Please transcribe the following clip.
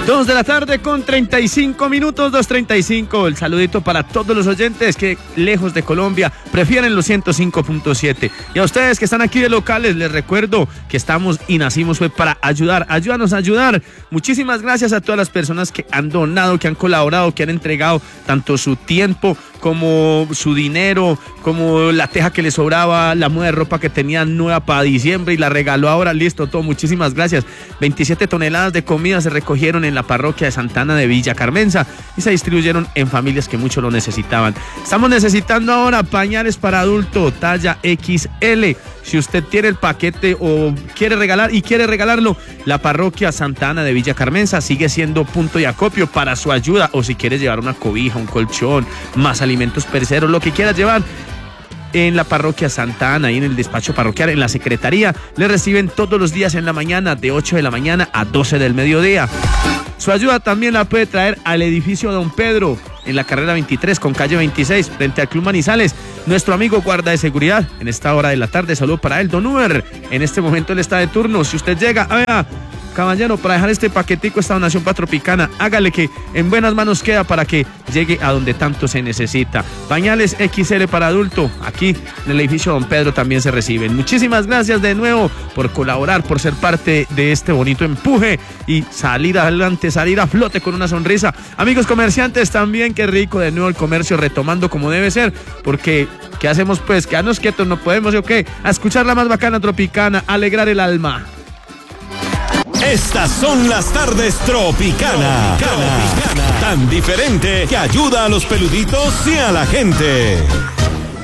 2 de la tarde con 35 minutos, 2:35. El saludito para todos los oyentes que lejos de Colombia prefieren los 105.7. Y a ustedes que están aquí de locales, les recuerdo que estamos y nacimos fue para ayudar. Ayúdanos a ayudar. Muchísimas gracias a todas las personas que han donado, que han colaborado, que han entregado tanto su tiempo como su dinero, como la teja que le sobraba, la muda de ropa que tenían nueva para diciembre y la regaló ahora, listo, todo, muchísimas gracias. 27 toneladas de comida se recogieron en la parroquia de Santa Ana de Villa Carmenza y se distribuyeron en familias que mucho lo necesitaban. Estamos necesitando ahora pañales para adulto, talla XL. Si usted tiene el paquete o quiere regalar y quiere regalarlo, la parroquia Santa Ana de Villa Carmenza sigue siendo punto de acopio para su ayuda, o si quiere llevar una cobija, un colchón, más alimentos perecederos, lo que quiera llevar. En la parroquia Santa Ana y en el despacho parroquial, en la secretaría, le reciben todos los días en la mañana de 8 de la mañana a 12 del mediodía. Su ayuda también la puede traer al edificio Don Pedro, en la carrera 23 con calle 26, frente al Club Manizales. Nuestro amigo guarda de seguridad, en esta hora de la tarde, saludo para él, Don Uber. En este momento él está de turno. Si usted llega, caballero, para dejar este paquetico, esta donación para Tropicana, hágale que en buenas manos queda para que llegue a donde tanto se necesita. Pañales XL para adulto, aquí en el edificio Don Pedro también se reciben. Muchísimas gracias de nuevo por colaborar, por ser parte de este bonito empuje y salir adelante, salir a flote con una sonrisa. Amigos comerciantes también, qué rico de nuevo el comercio retomando como debe ser, porque ¿qué hacemos pues? Quedarnos quietos no podemos, ¿o qué? A escuchar la más bacana Tropicana, alegrar el alma. Estas son las tardes Tropicana. Tan diferente que ayuda a los peluditos y a la gente.